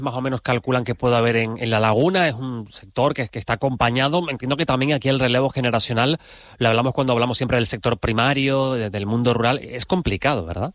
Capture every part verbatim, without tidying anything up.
más o menos calculan que puede haber en, en la laguna? Es un sector que, que está acompañado. Entiendo que también aquí el relevo generacional, lo hablamos cuando hablamos siempre del sector primario, de, del mundo rural, es complicado, ¿verdad?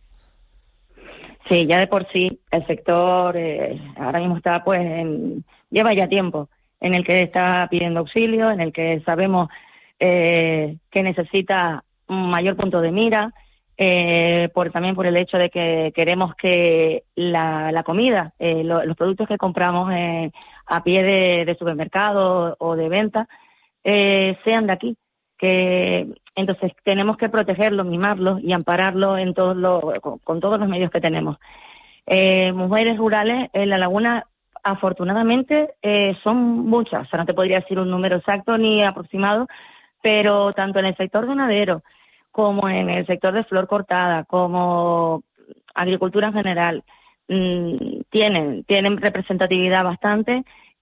Sí, ya de por sí el sector eh, ahora mismo está, pues, en, lleva ya tiempo en el que está pidiendo auxilio, en el que sabemos eh, que necesita un mayor punto de mira, eh, por también por el hecho de que queremos que la, la comida, eh, lo, los productos que compramos eh, a pie de, de supermercado o de venta, eh, sean de aquí. Que entonces tenemos que protegerlos, mimarlos y ampararlos en todos los, con, con todos los medios que tenemos. Eh, mujeres rurales en la laguna, afortunadamente, eh, son muchas. O sea, no te podría decir un número exacto ni aproximado, pero tanto en el sector ganadero como en el sector de flor cortada, como agricultura en general, mmm, tienen tienen representatividad bastante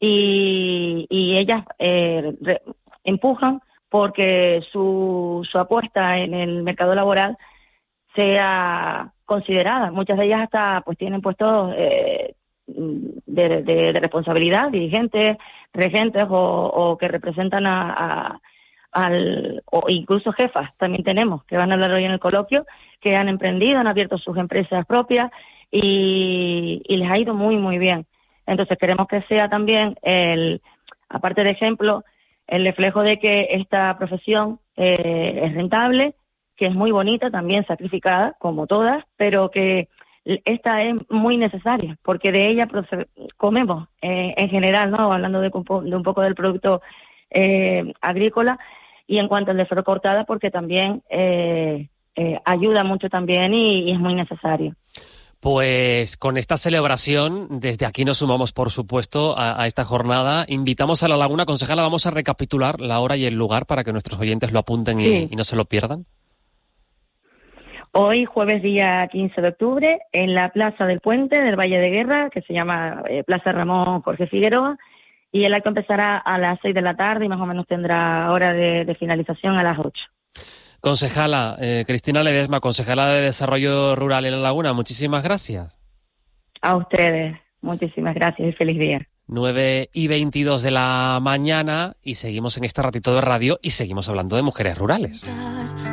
y, y ellas eh, re, empujan porque su, su apuesta en el mercado laboral sea considerada. Muchas de ellas hasta pues tienen puestos eh, de, de, de responsabilidad, dirigentes, regentes o, o que representan a, a al o incluso jefas, también tenemos, que van a hablar hoy en el coloquio, que han emprendido, han abierto sus empresas propias y, y les ha ido muy, muy bien. Entonces queremos que sea también, el aparte de ejemplo, el reflejo de que esta profesión eh, es rentable, que es muy bonita, también sacrificada, como todas, pero que esta es muy necesaria, porque de ella comemos eh, en general, ¿no? Hablando de, de un poco del producto eh, agrícola, y en cuanto al de flor cortada, porque también eh, eh, ayuda mucho también y, y es muy necesario. Pues con esta celebración, desde aquí nos sumamos, por supuesto, a, a esta jornada. Invitamos a la laguna. Concejala, vamos a recapitular la hora y el lugar para que nuestros oyentes lo apunten y, sí. y no se lo pierdan. Hoy, jueves día quince de octubre, en la Plaza del Puente del Valle de Guerra, que se llama eh, Plaza Ramón Jorge Figueroa, y el acto empezará a las seis de la tarde y más o menos tendrá hora de, de finalización a las ocho. Concejala, eh, Cristina Ledesma, concejala de Desarrollo Rural en La Laguna, muchísimas gracias. A ustedes, muchísimas gracias y feliz día. nueve y veintidós de la mañana y seguimos en este ratito de radio y seguimos hablando de mujeres rurales.